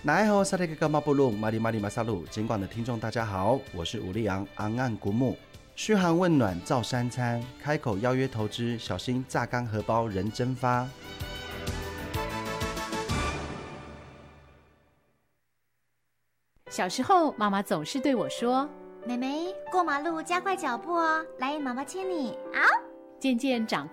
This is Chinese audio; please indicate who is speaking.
Speaker 1: 奈何萨利格嘎马布鲁马里马里马萨鲁，尽管的听众大家好，我是武力昂昂岸古木，嘘寒问暖照三餐，开口邀约投资，小心榨干荷包人蒸发。
Speaker 2: 小时候，妈妈总是对我说：“
Speaker 3: 妹妹，过马路加快脚步哦，来，妈妈牵你。”啊！
Speaker 2: 渐渐长